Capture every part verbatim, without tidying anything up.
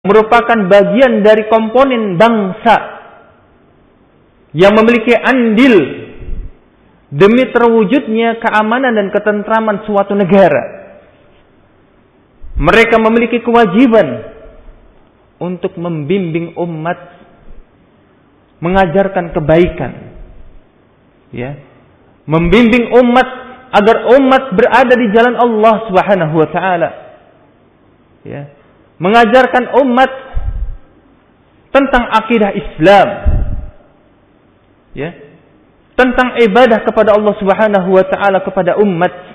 merupakan bagian dari komponen bangsa yang memiliki andil demi terwujudnya keamanan dan ketentraman suatu negara. Mereka memiliki kewajiban untuk membimbing umat, mengajarkan kebaikan, ya, membimbing umat agar umat berada di jalan Allah Subhanahu wa taala, ya, mengajarkan umat tentang akidah Islam, ya, tentang ibadah kepada Allah Subhanahu wa taala kepada umat.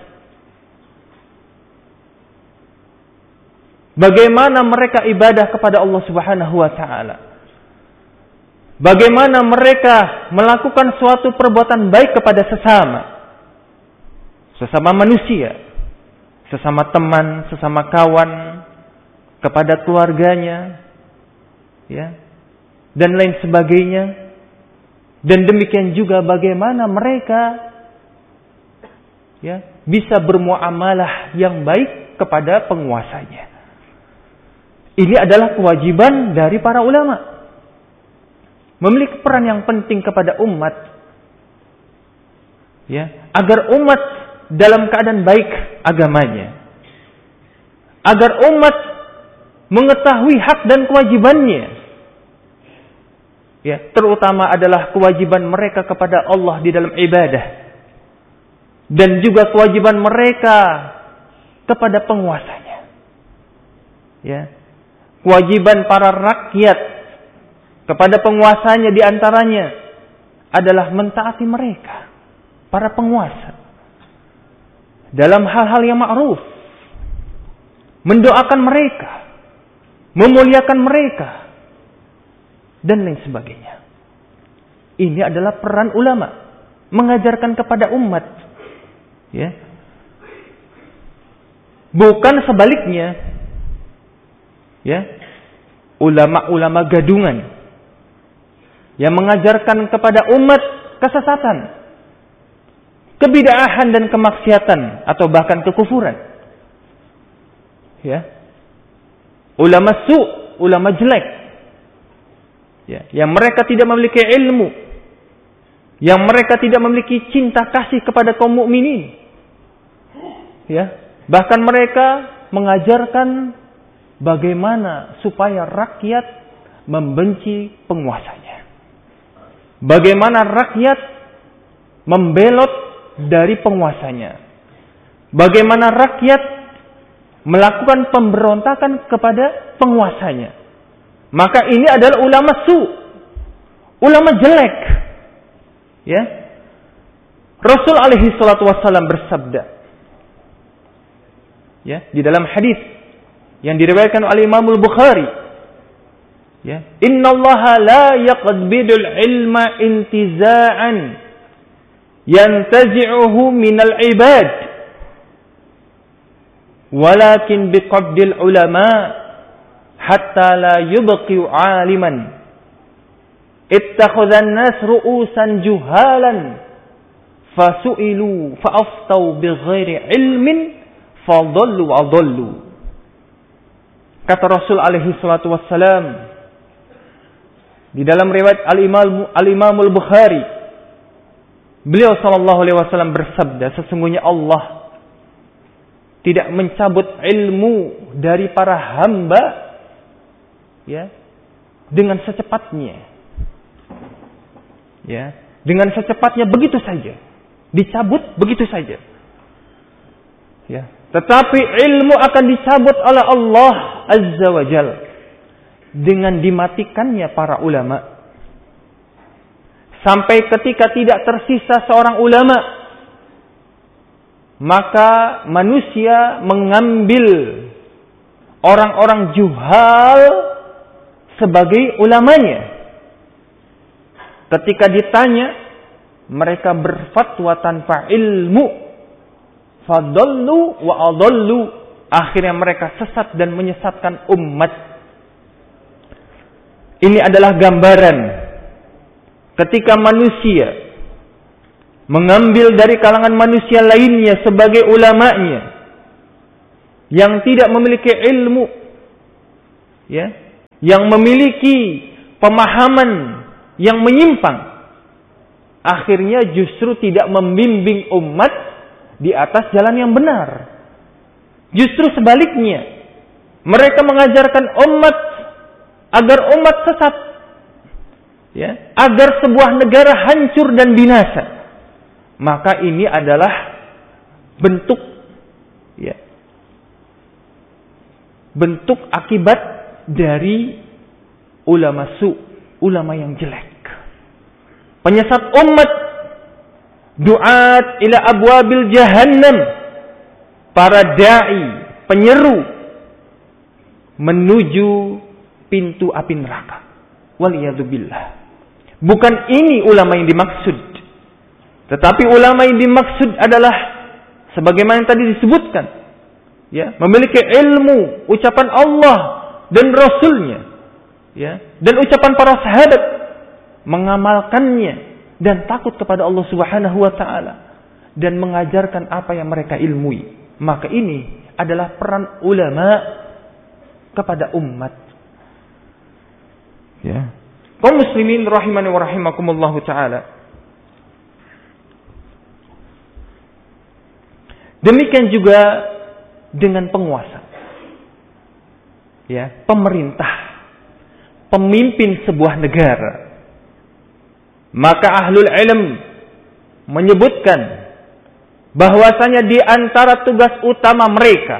Bagaimana mereka ibadah kepada Allah Subhanahu wa taala? Bagaimana mereka melakukan suatu perbuatan baik kepada sesama? Sesama manusia, sesama teman, sesama kawan, kepada keluarganya, ya, dan lain sebagainya. Dan demikian juga bagaimana mereka, ya, bisa bermuamalah yang baik kepada penguasanya. Ini adalah kewajiban dari para ulama, memiliki peran yang penting kepada umat, ya, agar umat dalam keadaan baik agamanya, agar umat mengetahui hak dan kewajibannya, ya, terutama adalah kewajiban mereka kepada Allah di dalam ibadah, dan juga kewajiban mereka kepada penguasanya, ya. Kewajiban para rakyat kepada penguasanya diantaranya adalah mentaati mereka, para penguasa, dalam hal-hal yang ma'ruf, mendoakan mereka, memuliakan mereka, dan lain sebagainya. Ini adalah peran ulama, mengajarkan kepada umat, ya. Bukan sebaliknya, ya, ulama-ulama gadungan yang mengajarkan kepada umat kesesatan, kebid'ahan dan kemaksiatan atau bahkan kekufuran, ya. Ulama su, ulama jelek, ya, yang mereka tidak memiliki ilmu, yang mereka tidak memiliki cinta kasih kepada kaum mukminin, ya. Bahkan mereka mengajarkan bagaimana supaya rakyat membenci penguasanya, bagaimana rakyat membelot dari penguasanya, bagaimana rakyat melakukan pemberontakan kepada penguasanya. Maka ini adalah ulama su, ulama jelek, ya. Rasul alaihi salatu wassalam bersabda, ya, di dalam hadis yang diriwayatkan oleh Imam Al-Bukhari, ya, innallaha la yaqbidul ilma intiza'an yantazi'uhu minal ibad walakin biqabdil ulama hatta la yubqi aliman ittakhadhan nas ru'usan juhalan fasu'ilu fa'aftau bighairi ilmin fadallu adallu. Kata Rasul alaihi salatu wassalam di dalam riwayat Al-Imam Al-Imam Al-Bukhari, beliau sallallahu alaihi wasallam bersabda, sesungguhnya Allah tidak mencabut ilmu dari para hamba, ya, dengan secepatnya, ya, dengan secepatnya begitu saja, dicabut begitu saja, ya. Tetapi ilmu akan dicabut oleh Allah Azza wa Jal dengan dimatikannya para ulama. Sampai ketika tidak tersisa seorang ulama, maka manusia mengambil orang-orang juhal sebagai ulamanya. Ketika ditanya, mereka berfatwa tanpa ilmu. Fadallu wa adallu, akhirnya mereka sesat dan menyesatkan umat. Ini adalah gambaran ketika manusia mengambil dari kalangan manusia lainnya sebagai ulamanya yang tidak memiliki ilmu, ya, yang memiliki pemahaman yang menyimpang, akhirnya justru tidak membimbing umat di atas jalan yang benar. Justru sebaliknya, mereka mengajarkan umat agar umat sesat, ya, agar sebuah negara hancur dan binasa. Maka ini adalah bentuk, ya, bentuk akibat dari ulama su, ulama yang jelek, penyesat umat, duat ila abwabil jahannam, para dai, penyeru menuju pintu api neraka. Waliyadzubillah. Bukan ini ulama yang dimaksud, tetapi ulama yang dimaksud adalah sebagaimana yang tadi disebutkan, ya, memiliki ilmu ucapan Allah dan Rasulnya, ya, dan ucapan para sahabat, mengamalkannya dan takut kepada Allah Subhanahu wa taala dan mengajarkan apa yang mereka ilmui. Maka ini adalah peran ulama kepada umat. Ya. Kaum muslimin rahimani wa rahimakumullah taala. Demikian juga dengan penguasa. Ya, pemerintah, pemimpin sebuah negara. Maka ahlul ilm menyebutkan bahwasanya di antara tugas utama mereka,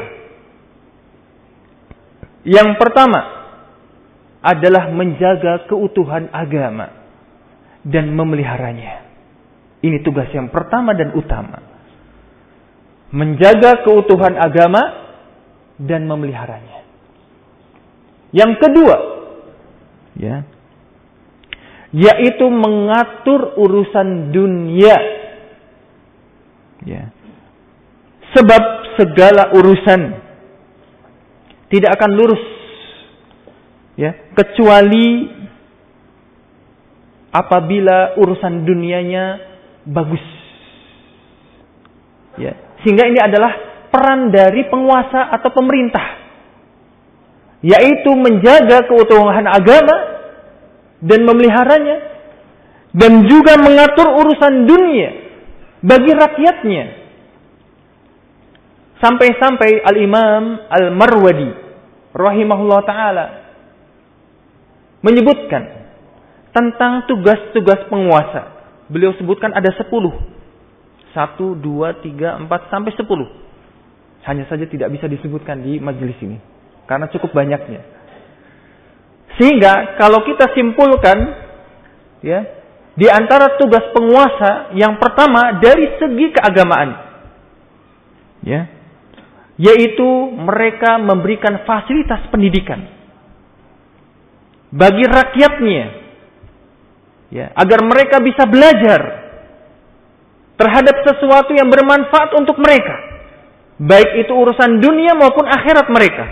yang pertama adalah menjaga keutuhan agama dan memeliharanya. Ini tugas yang pertama dan utama. Menjaga keutuhan agama dan memeliharanya. Yang kedua, ya, yaitu mengatur urusan dunia. Ya. Sebab segala urusan tidak akan lurus, ya, kecuali apabila urusan dunianya bagus. Ya. Sehingga ini adalah peran dari penguasa atau pemerintah, yaitu menjaga keutuhan agama dan memeliharanya, dan juga mengatur urusan dunia bagi rakyatnya. Sampai-sampai Al-Imam Al-Marwadi rahimahullah ta'ala menyebutkan tentang tugas-tugas penguasa. Beliau sebutkan ada sepuluh. Satu, dua, tiga, empat, sampai sepuluh. Hanya saja tidak bisa disebutkan di majelis ini karena cukup banyaknya. Sehingga kalau kita simpulkan, ya, di antara tugas penguasa yang pertama dari segi keagamaan, ya, yaitu mereka memberikan fasilitas pendidikan bagi rakyatnya, ya, agar mereka bisa belajar terhadap sesuatu yang bermanfaat untuk mereka, baik itu urusan dunia maupun akhirat mereka.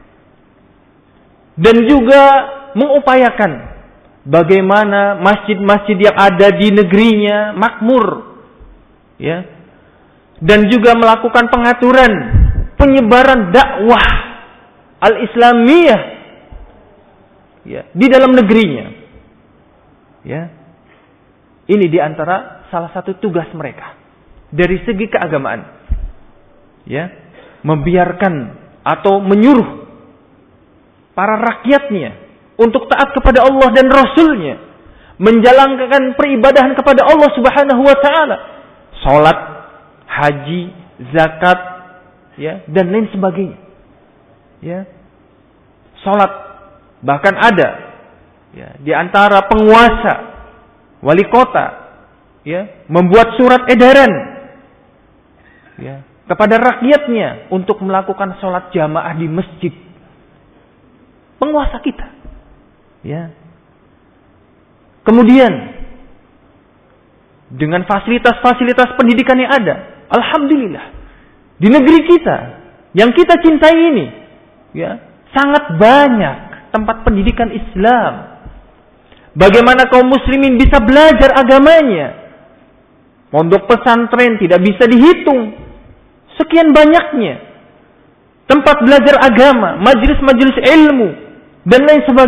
Dan juga mengupayakan bagaimana masjid-masjid yang ada di negerinya makmur, ya, dan juga melakukan pengaturan penyebaran dakwah al-Islamiyah, ya, di dalam negerinya. Ya. Ini diantara salah satu tugas mereka dari segi keagamaan, ya, membiarkan atau menyuruh para rakyatnya untuk taat kepada Allah dan Rasulnya, menjalankan peribadahan kepada Allah Subhanahu wa taala, salat, haji, zakat, ya, dan lain sebagainya. Ya. Salat bahkan ada, ya, di antara penguasa, wali kota, ya, membuat surat edaran, ya, kepada rakyatnya untuk melakukan sholat jamaah di masjid. Penguasa kita, ya. Kemudian dengan fasilitas-fasilitas pendidikan yang ada, alhamdulillah di negeri kita yang kita cintai ini, ya, sangat banyak tempat pendidikan Islam. Bagaimana kaum muslimin bisa belajar agamanya? Pondok pesantren tidak bisa dihitung. Sekian banyaknya tempat belajar agama, majelis-majelis ilmu, dan lain sebagainya.